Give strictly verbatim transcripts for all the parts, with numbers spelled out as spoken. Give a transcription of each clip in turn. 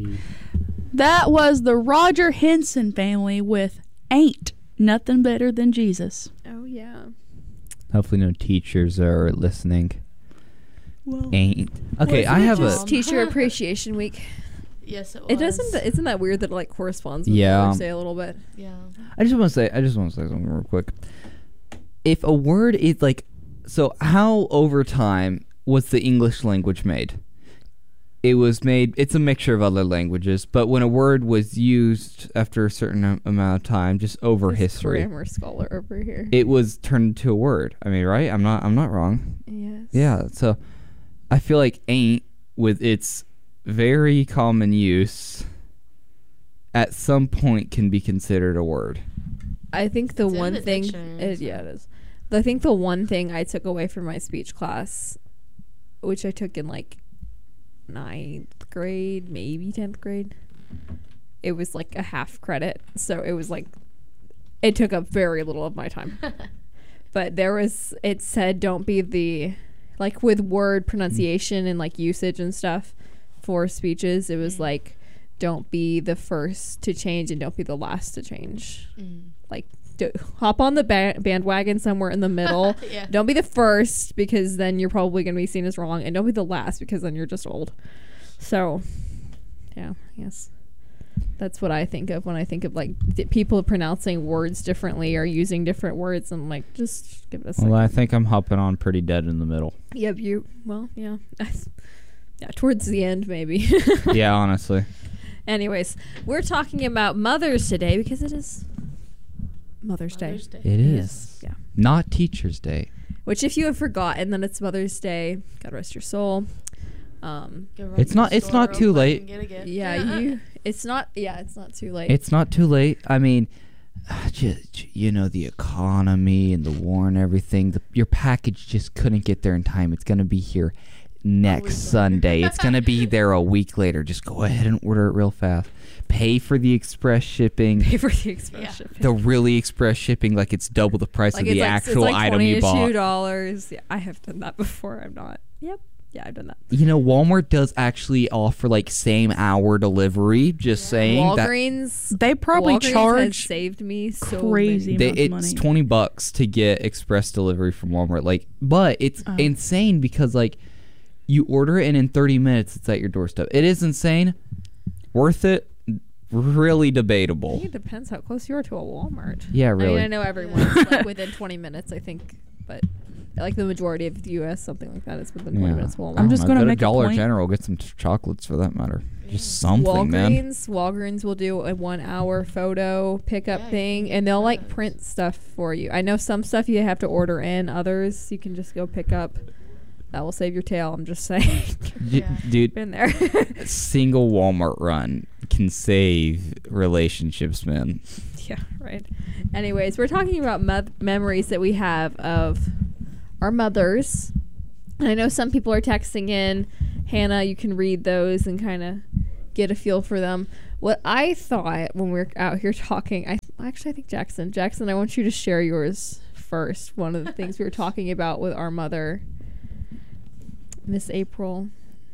indeed. That was the Roger Henson family with Ain't Nothing Better Than Jesus. Oh, yeah. Hopefully no teachers are listening. Well, Ain't. Okay, Wasn't I it have just a... Teacher Appreciation Week. Yes, it was. It doesn't. Th- isn't that weird that it like corresponds with Yeah. Mother's Day a little bit? Yeah. I just want to say, I just want to say something real quick. If a word is like, so how over time was the English language made? It was made, it's a mixture of other languages, but when a word was used after a certain am- amount of time, just over This history, grammar scholar over here. it was turned into a word. I mean, right? I'm not, I'm not wrong. Yes. Yeah, so I feel like ain't, with its very common use, at some point can be considered a word. I think the It's in one the thing. dictionary, It, so- yeah, it is. I think the one thing I took away from my speech class, which I took in like ninth grade, maybe tenth grade, it was like a half credit. So it was like, it took up very little of my time. But there was, it said don't be the, like with word pronunciation and like usage and stuff for speeches, it was like, don't be the first to change and don't be the last to change. Mm. Like, do, hop on the ba- bandwagon somewhere in the middle. Yeah. Don't be the first because then you're probably going to be seen as wrong, and don't be the last because then you're just old. So, yeah, yes. That's what I think of when I think of like d- people pronouncing words differently or using different words. I'm like, just give it a second. Well, I think I'm hopping on pretty dead in the middle. Yep, you, well, yeah. Yeah, towards the end, maybe. Yeah, honestly. Anyways, we're talking about mothers today because it is Mother's Day. Mother's Day. It is. Yes, yeah. Not Teacher's Day. Which, if you have forgotten that it's Mother's Day, God rest your soul. Um, Go run It's to not- the it's store not real too quick late. and get a gift. yeah, you. It's not. Yeah, it's not too late. It's not too late. I mean, just, you know, the economy and the war and everything. The, your package just couldn't get there in time. It's going to be here next later. Sunday. It's going to be there a week later. Just go ahead and order it real fast. Pay for the express shipping. Pay for the express Yeah. shipping. The really express shipping, like it's double the price Like of it's the like, actual it's like item you bought. twenty-two dollars. Yeah, I have done that before. I'm not. Yep. Yeah, I've done that. You know, Walmart does actually offer like same hour delivery. Just saying that Walgreens. they probably Walgreens has charge saved me so crazy many- they, amount of it's money. twenty bucks to get express delivery from Walmart. Like, but it's Oh. insane because like you order it and in thirty minutes it's at your doorstep. It is insane. Worth it? Really I debatable. think it depends how close you are to a Walmart. Yeah, I really. mean, I know everyone's like within twenty minutes, I think, but like the majority of the U S, something like that is within twenty Yeah. minutes of Walmart. I'm just I don't know, gonna go to make a Dollar point. General, get some t- chocolates for that matter. Yeah. Just something, man. Walgreens, Walgreens will do a one-hour photo pickup Yeah, you thing, can and they'll like photos. print stuff for you. I know some stuff you have to order in, others you can just go pick up. That will save your tail. I'm just saying. D- Yeah. Dude, Been there. a single Walmart run can save relationships, man. Yeah, right. Anyways, we're talking about mo- memories that we have of our mothers. And I know some people are texting in. Hannah, you can read those and kind of get a feel for them. What I thought when we were out here talking, I actually I think Jackson, Jackson, I want you to share yours first. One of the things we were talking about with our mother, Miss April.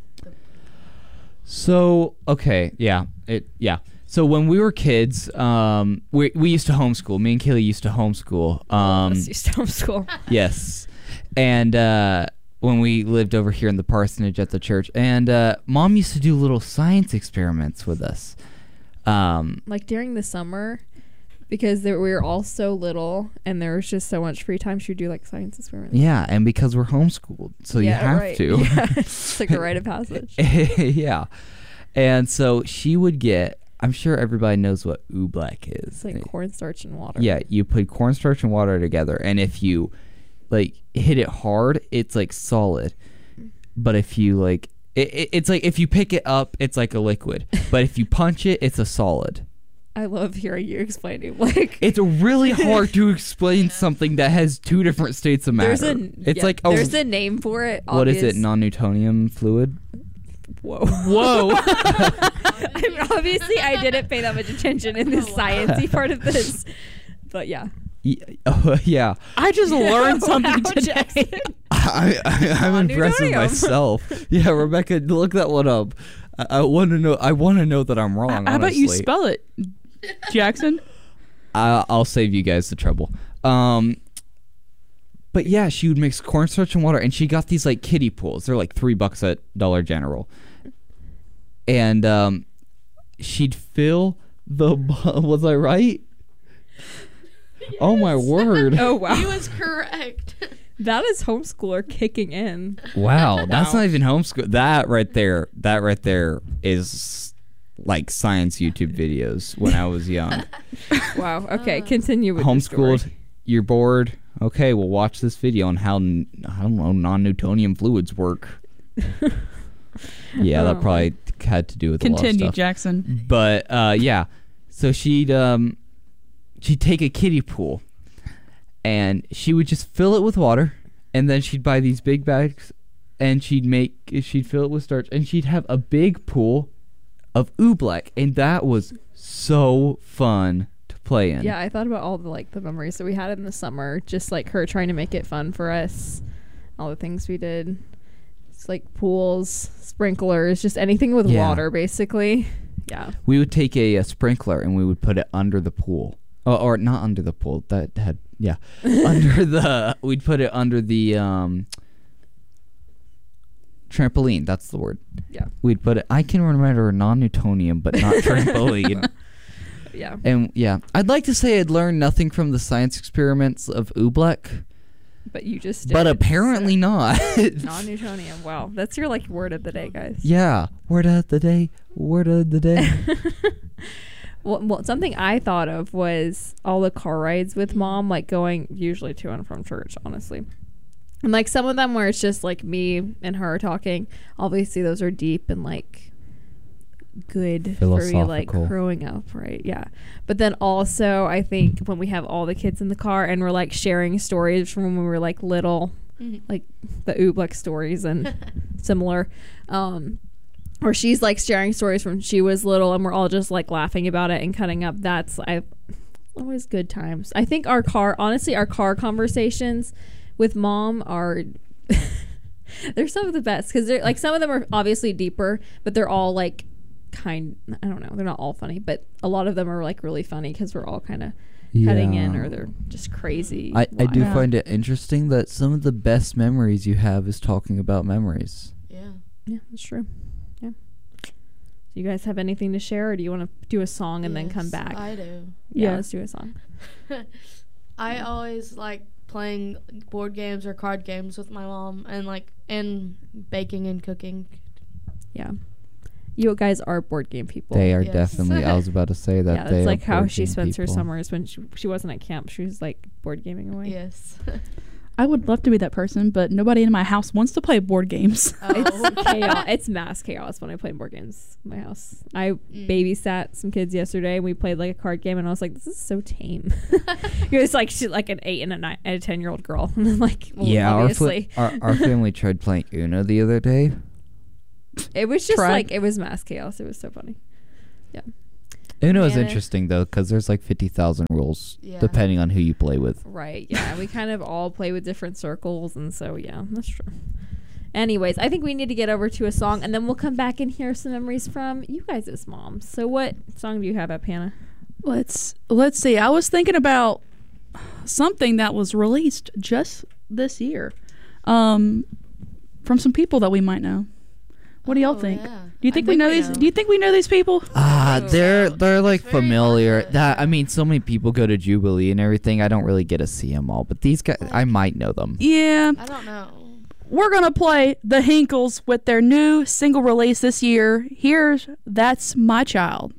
So okay, yeah, it yeah. So when we were kids, um, we we used to homeschool. Me and Kaylee used to homeschool. Um, Let's use homeschool. yes, and uh, when we lived over here in the parsonage at the church, and uh, Mom used to do little science experiments with us. Um, Like during the summer, because there, we were all so little and there was just so much free time, she would do like science experiments. yeah, and because we're homeschooled, so you Yeah, have right. to. Yeah. It's like a rite of passage. Yeah, and so she would get. I'm sure everybody knows what oobleck is. It's like cornstarch and water. Yeah, you put cornstarch and water together, and if you like hit it hard, it's like solid. But if you like, it, it, it's like if you pick it up, it's like a liquid. But if you punch it, it's a solid. I love hearing you explaining. Like It's really hard to explain something that has two different states of matter. there's a it's yeah, like a, there's a name for it. what is it? obvious- Non-Newtonium fluid. Whoa. Whoa. I mean, obviously, I didn't pay that much attention in the sciencey part of this, but yeah. Y- oh, yeah. I just learned something Wow, today. Jackson. I, I, I'm impressed with Non-Newtonium. myself. Yeah, Rebecca, look that one up. I, I want to know. I want to know that I'm wrong. How about you honestly. spell it, Jackson? I, I'll save you guys the trouble. Um, but yeah, she would mix cornstarch and water, and she got these like kiddie pools. They're like three bucks at Dollar General, and um, she'd fill the. Was I right? Oh my word! Oh wow, He was correct. that is homeschooler kicking in. Wow, that's Wow. not even homeschool. That right there, that right there is like science YouTube videos when I was young. Wow. Okay, Uh, continue with the story. Homeschooled, you're bored. Okay, well, watch this video on how n- I don't know non-Newtonian fluids work. Yeah, that Oh. probably had to do with a lot of Continue, stuff. Jackson. But uh, yeah, so she'd um, she'd take a kiddie pool, and she would just fill it with water, and then she'd buy these big bags, and she'd make she'd fill it with starch, and she'd have a big pool of oobleck, and that was so fun to play in. Yeah, I thought about all the like the memories that we had in the summer, just like her trying to make it fun for us, all the things we did. It's like pools, sprinklers, just anything with Yeah. water, basically. Yeah. We would take a, a sprinkler and we would put it under the pool, or, or not under the pool. That had yeah, under the. We'd put it under the um, trampoline. That's the word. Yeah. We'd put it. I can remember non-Newtonian, but not trampoline. Yeah. And yeah, I'd like to say I'd learned nothing from the science experiments of Oobleck, But you just did. but apparently not. non-Newtonian. Wow, that's your like word of the day, guys. Yeah, word of the day. Word of the day. Well, well, something I thought of was all the car rides with mom, like going usually to and from church, honestly. And like some of them where it's just like me and her talking. Obviously, those are deep and like good for me, like Philosophical. growing up, right? Yeah. But then also, I think when we have all the kids in the car and we're like sharing stories from when we were like little, Mhm. like the Oobleck stories and similar. Um, or she's like sharing stories from when she was little and we're all just like laughing about it and cutting up. That's I always good times. I think our car, honestly, our car conversations with mom are they're some of the best because they're like some of them are obviously deeper, but they're all like kind. I don't know, they're not all funny, but a lot of them are like really funny because we're all kind of cutting in or they're just crazy. I, I do wild. find it interesting that some of the best memories you have is talking about memories. Yeah. Yeah, that's true. Yeah. Do you guys have anything to share, or do you want to do a song and then come Yes, back? I do. yeah, Yeah. let's do a song. I always like playing board games or card games with my mom, and like and baking and cooking. Yeah. You guys are board game people. They are Yes. definitely. I was about to say that. yeah, they that's are like how board she game spends her people. summers when she, she wasn't at camp. She was like board gaming away. Yes. I would love to be that person, but nobody in my house wants to play board games. It's chaos. It's mass chaos when I play board games in my house. I Mm. babysat some kids yesterday and we played like a card game and I was like, this is so tame. It was like she's like an eight and a nine and a ten year old girl. And I'm like, well, Yeah, our, obviously. fl- our our family tried playing Uno the other day. It was just Tried. like it was mass chaos. It was so funny. Uno is Yeah. interesting though because there's like fifty thousand rules Yeah. depending on who you play with. Right. Yeah. We kind of all play with different circles and so yeah, that's true. Anyways, I think we need to get over to a song and then we'll come back and hear some memories from you guys as moms. So what song do you have up, Hannah? Let's let's see. I was thinking about something that was released just this year, um, from some people that we might know. What do y'all Oh, think? yeah. Do you think I we know these? know. Do you think we know these people? Ah, Oh, they're yeah. they're like It's very familiar. hard to- That I mean, so many people go to Jubilee and everything. I don't really get to see them all, but these guys, I might know them. Yeah, I don't know. we're gonna play the Hinkles with their new single release this year. Here's "That's My Child."